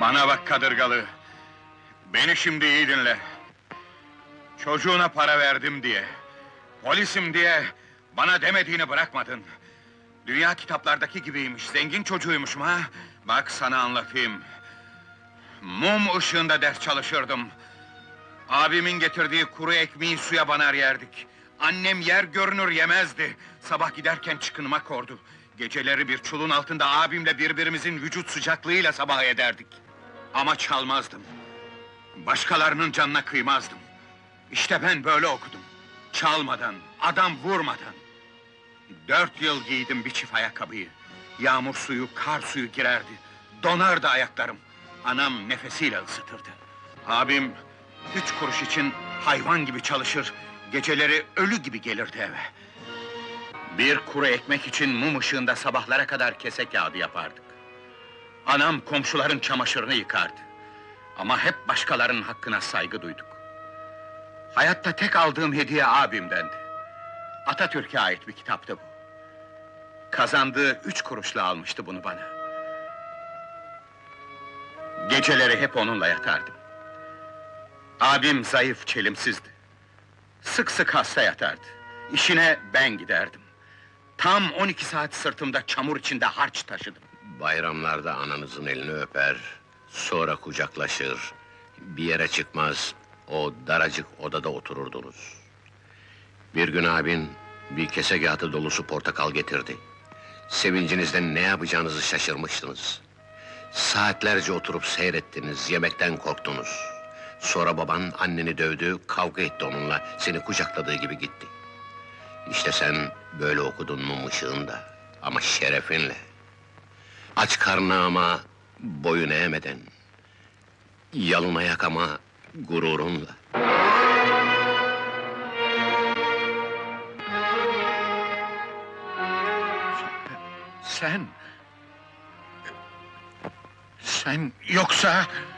Bana bak kadırgalı! Beni şimdi iyi dinle! Çocuğuna para verdim diye, polisim diye bana demediğini bırakmadın. Dünya kitaplardaki gibiymiş, zengin çocuğuymuşum ha! Bak sana anlatayım. Mum ışığında ders çalışırdım. Abimin getirdiği kuru ekmeği suya banar yerdik. Annem yer görünür yemezdi. Sabah giderken çıkınıma kordu. Geceleri bir çulun altında abimle birbirimizin vücut sıcaklığıyla sabah ederdik. Ama çalmazdım. Başkalarının canına kıymazdım. İşte ben böyle okudum. Çalmadan, adam vurmadan. 4 yıl giydim bir çift ayakkabıyı. Yağmur suyu, kar suyu girerdi. Donardı ayaklarım. Anam nefesiyle ısıtırdı. Abim 3 kuruş için hayvan gibi çalışır, geceleri ölü gibi gelirdi eve. Bir kuru ekmek için mum ışığında sabahlara kadar kese kağıdı yapardık. Anam komşuların çamaşırını yıkardı. Ama hep başkalarının hakkına saygı duyduk. Hayatta tek aldığım hediye abimdendi. Atatürk'e ait bir kitaptı bu. Kazandığı 3 kuruşla almıştı bunu bana. Geceleri hep onunla yatardım. Abim zayıf, çelimsizdi. Sık sık hasta yatardı. İşine ben giderdim. Tam 12 saat sırtımda çamur içinde harç taşıdım. Bayramlarda ananızın elini öper, sonra kucaklaşır, bir yere çıkmaz, o daracık odada otururdunuz. Bir gün abin bir kese kağıdı dolusu portakal getirdi. Sevincinizden ne yapacağınızı şaşırmıştınız. Saatlerce oturup seyrettiniz, yemekten korktunuz. Sonra baban anneni dövdü, kavga etti onunla, seni kucakladığı gibi gitti. İşte sen böyle okudun mum ışığında, ama şerefinle. Aç karnına ama boyun eğmeden. Yalın ayak ama gururunla. Sen... Sen yoksa...